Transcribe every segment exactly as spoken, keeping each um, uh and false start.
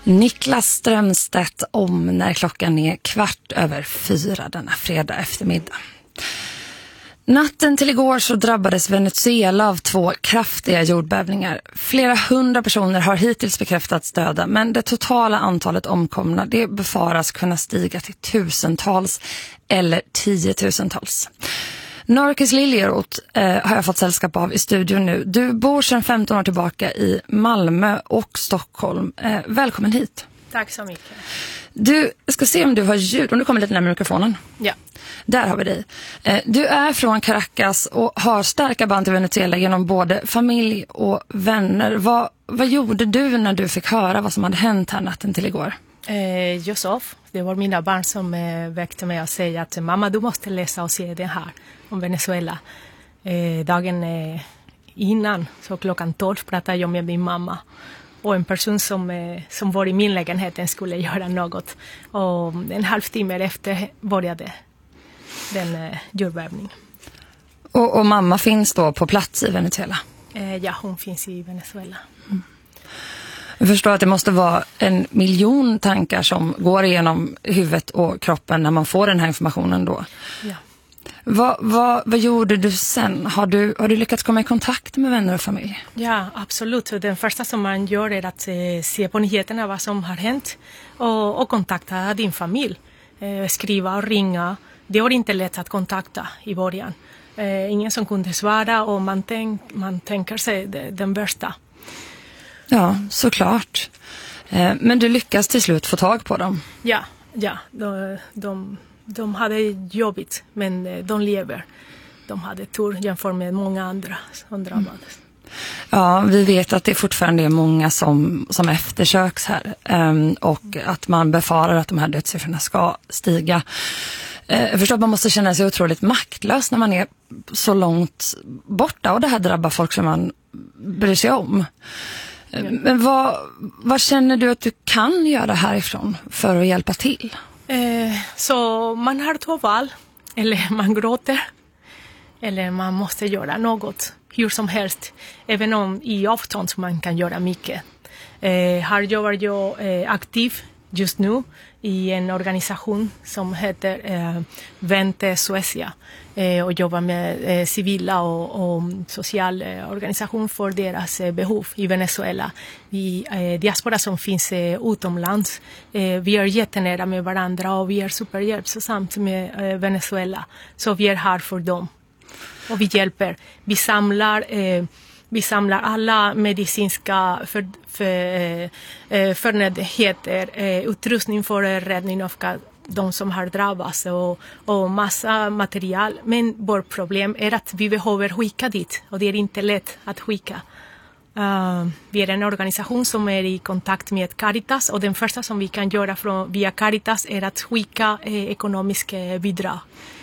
Niklas Strömstedt om när klockan är kvart över fyra denna fredag eftermiddag. Natten till igår så drabbades Venezuela av två kraftiga jordbävningar. Flera hundra personer har hittills bekräftats döda, men det totala antalet omkomna det befaras kunna stiga till tusentals eller tiotusentals. Norkis Liljeroth eh, har jag fått sällskap av i studion nu. Du bor sedan femton år tillbaka i Malmö och Stockholm. Eh, välkommen hit. Tack så mycket. Du ska se om du har ljud, om du kommer lite närmare mikrofonen. Ja. Där har vi dig. Eh, du är från Caracas och har starka band till Venezuela genom både familj och vänner. Vad, vad gjorde du när du fick höra vad som hade hänt här natten till igår? Eh, Josef, det var mina barn som eh, väckte mig och säga att mamma, du måste läsa och se det här om Venezuela. Eh, dagen eh, innan, så klockan tolv, pratade jag med min mamma. Och en person som, eh, som var i min lägenhet skulle göra något. Och en halvtimme efter började den eh, jordbävningen. Och, och mamma finns då på plats i Venezuela? Eh, ja, hon finns i Venezuela. Mm. Jag förstår att det måste vara en miljon tankar som går igenom huvudet och kroppen när man får den här informationen då. Ja. Vad, vad, vad gjorde du sen? Har du, har du lyckats komma i kontakt med vänner och familj? Ja, absolut. Den första som man gör är att eh, se på nyheterna vad som har hänt och, och kontakta din familj. Eh, skriva och ringa. Det var inte lätt att kontakta i början. Eh, ingen som kunde svara och man, tänk, man tänker sig det, den värsta. Ja, såklart. Eh, men du lyckas till slut få tag på dem? Ja, ja. De, de, de hade jobbigt, men de lever. De hade tur jämfört med många andra som drabbades. Mm. Ja, vi vet att det fortfarande är många som, som eftersöks här. Eh, och att man befarar att de här dödssiffrorna ska stiga. Eh, jag förstår att man måste känna sig otroligt maktlös när man är så långt borta. Och det här drabbar folk som man bryr sig om. Men vad, vad känner du att du kan göra härifrån för att hjälpa till? Eh, så man har två val. Eller man gråter. Eller man måste göra något. Hur som helst. Även om i avstånd man kan göra mycket. Eh, här jobbar jag eh, aktiv just nu i en organisation som heter eh, Vente Suecia. Eh, och jobbar med eh, civila och, och social eh, organisation för deras eh, behov i Venezuela. Vi eh, diaspora som finns eh, utomlands. Eh, vi är jättenära med varandra och vi är superhjälpsamt med eh, Venezuela. Så vi är här för dem. Och vi hjälper. Vi samlar... Eh, Vi samlar alla medicinska för, för, för, förnödenheter, utrustning för räddning av de som har drabbats och, och massa material. Men vårt problem är att vi behöver skicka dit och det är inte lätt att skicka. Uh, vi är en organisation som är i kontakt med Caritas och den första som vi kan göra från, via Caritas är att skicka eh, ekonomiska bidrag.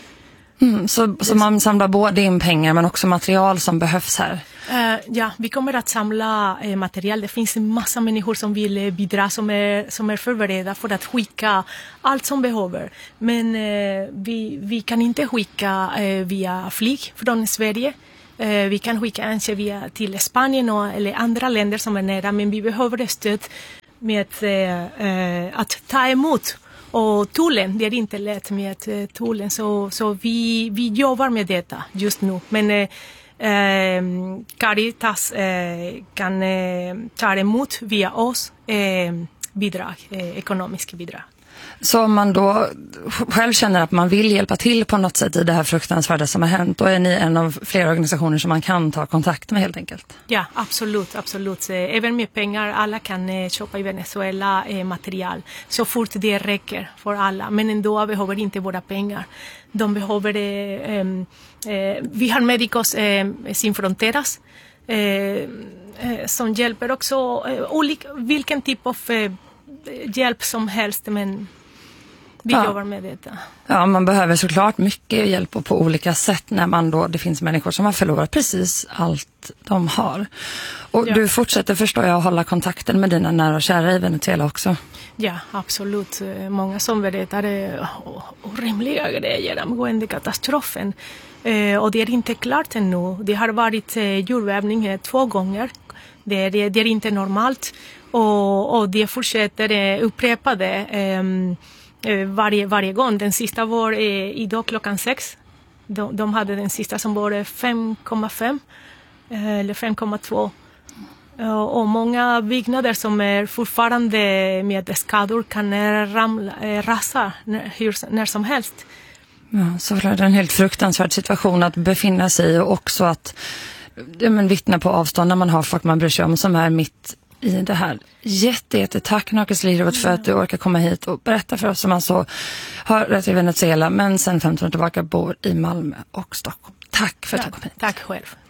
Mm, så, så man samlar både in pengar men också material som behövs här? Uh, ja, vi kommer att samla uh, material. Det finns en massa människor som vill uh, bidra, som är, som är förberedda för att skicka allt som behöver. Men uh, vi, vi kan inte skicka uh, via flyg från Sverige. Uh, vi kan skicka kanske via till Spanien och, eller andra länder som är nära. Men vi behöver stöd med uh, uh, att ta emot. Och tullen, det är inte lätt med uh, tullen. Så, så vi, vi jobbar med detta just nu. Men... Uh, Eh, Caritas eh, kan eh, ta emot via oss eh, bidrag, eh, ekonomiska bidrag. Så om man då själv känner att man vill hjälpa till på något sätt i det här fruktansvärda som har hänt, då är ni en av flera organisationer som man kan ta kontakt med helt enkelt? Ja, absolut, absolut. Även med pengar, alla kan eh, köpa i Venezuela eh, material så fort det räcker för alla. Men ändå behöver inte våra pengar. De behöver, eh, eh, vi har Médicos eh, Sin Fronteras eh, eh, som hjälper också eh, olika, vilken typ av eh, hjälp som helst, men Vi Ja. jobbar med detta. Ja, man behöver såklart mycket hjälp och på olika sätt när man då, det finns människor som har förlorat precis allt de har. Och Ja. du fortsätter, förstår jag, att hålla kontakten med dina nära och kära i Venezuela också. Ja, absolut. Många som berättar eh, orimliga grejer angående katastrofen. Eh, och det är inte klart ännu. Det har varit eh, jordbävning eh, två gånger. Det är, det är inte normalt. Och, och det fortsätter eh, upprepade eh, eh, varje, varje gång. Den sista var eh, idag klockan sex. De, de hade den sista som var fem komma fem eh, eller fem komma två. Och många byggnader som är fortfarande med skador kan ramla, rasa när, hur, när som helst. Ja, så är det en helt fruktansvärd situation att befinna sig i, och också att ja, men vittna på avstånd när man har folk man bryr sig om som är mitt i det här. Jätte, jätte tack Narkis Lirovic för att du orkar komma hit och berätta för oss som alltså har rätt i Venezuela men sen femton år tillbaka bor i Malmö och Stockholm. Tack för att Ja, du kom hit. tack själv.